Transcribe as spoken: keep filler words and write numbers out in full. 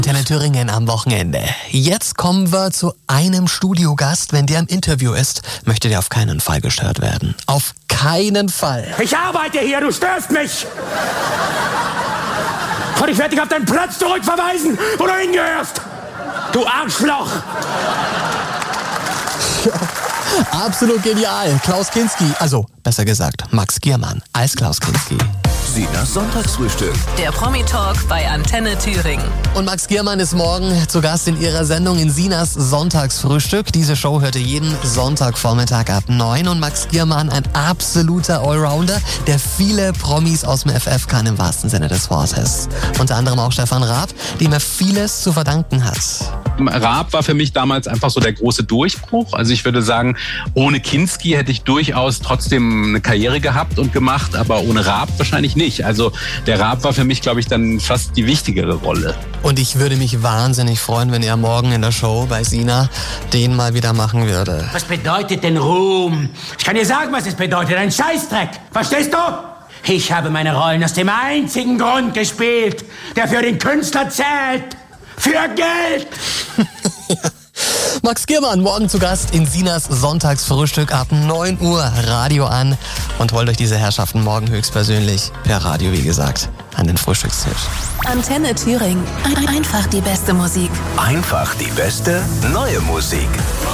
Antenne Thüringen am Wochenende. Jetzt kommen wir zu einem Studiogast. Wenn der im Interview ist, möchte der auf keinen Fall gestört werden. Auf keinen Fall. Ich arbeite hier, du störst mich! Und ich werde dich auf deinen Platz zurückverweisen, wo du hingehörst! Du Arschloch! Ja, absolut genial. Klaus Kinski, also besser gesagt Max Giermann als Klaus Kinski. Sinas Sonntagsfrühstück. Der Promi-Talk bei Antenne Thüringen. Und Max Giermann ist morgen zu Gast in ihrer Sendung in Sinas Sonntagsfrühstück. Diese Show hört ihr jeden Sonntagvormittag ab neun. Und Max Giermann, ein absoluter Allrounder, der viele Promis aus dem F F kann im wahrsten Sinne des Wortes. Unter anderem auch Stefan Raab, dem er vieles zu verdanken hat. Raab war für mich damals einfach so der große Durchbruch. Also ich würde sagen, ohne Kinski hätte ich durchaus trotzdem eine Karriere gehabt und gemacht, aber ohne Raab wahrscheinlich nicht. Also der Raab war für mich, glaube ich, dann fast die wichtigere Rolle. Und ich würde mich wahnsinnig freuen, wenn er morgen in der Show bei Sina den mal wieder machen würde. Was bedeutet denn Ruhm? Ich kann dir sagen, was es bedeutet. Ein Scheißdreck. Verstehst du? Ich habe meine Rollen aus dem einzigen Grund gespielt, der für den Künstler zählt. Für Geld! Max Giermann, morgen zu Gast in Sinas Sonntagsfrühstück ab neun Uhr. Radio an und holt euch diese Herrschaften morgen höchstpersönlich per Radio, wie gesagt, an den Frühstückstisch. Antenne Thüringen. Einfach die beste Musik. Einfach die beste neue Musik.